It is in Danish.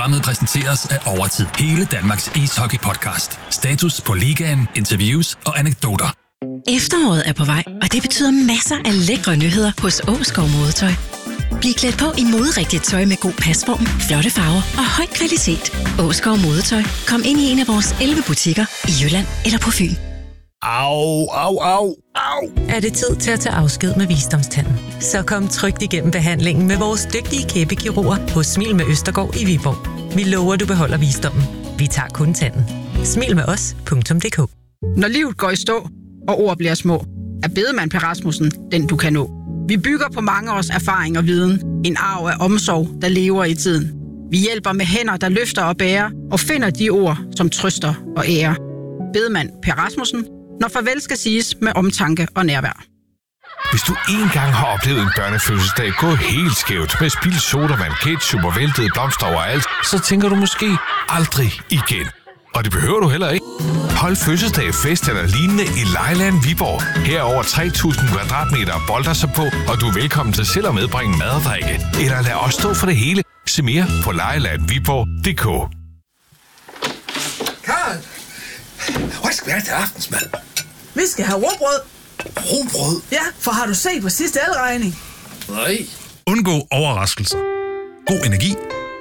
Programmet præsenteres af Overtid, hele Danmarks ishockey-podcast. Status på ligaen, interviews og anekdoter. Efteråret er på vej, og det betyder masser af lækre nyheder hos Åskov Modetøj. Bliv klædt på i moderigtigt tøj med god pasform, flotte farver og høj kvalitet. Åskov Modetøj. Kom ind i en af vores 11 butikker i Jylland eller på Fyn. Au, au, au, au. Er det tid til at tage afsked med visdomstanden? Så kom trygt igennem behandlingen med vores dygtige kæbekirurger hos Smil med Østergaard i Viborg. Vi lover, du beholder visdommen. Vi tager kun tanden. Smil med os.dk. Når livet går i stå, og ord bliver små, er Bedemann Per Rasmussen den, du kan nå. Vi bygger på mange års erfaring og viden. En arv af omsorg, der lever i tiden. Vi hjælper med hænder, der løfter og bærer, og finder de ord, som trøster og ærer. Bedemann Per Rasmussen, når farvel skal siges med omtanke og nærvær. Hvis du engang har oplevet en børnefødselsdag gå helt skævt med spildt sodavand, ketchup og væltede blomster overalt, så tænker du måske aldrig igen. Og det behøver du heller ikke. Hold fødselsdag, fest eller lignende i Lejeland Viborg. Her er over 3.000 kvadratmeter bolder sig på, og du er velkommen til selv at medbringe mad og drikke. Eller lad os stå for det hele. Se mere på lejelandviborg.dk. Karl, hvad skal vi have til aftensmad? Vi skal have rugbrød. Rugbrød? Ja, for har du set på sidste elregning? Nej. Undgå overraskelser. God energi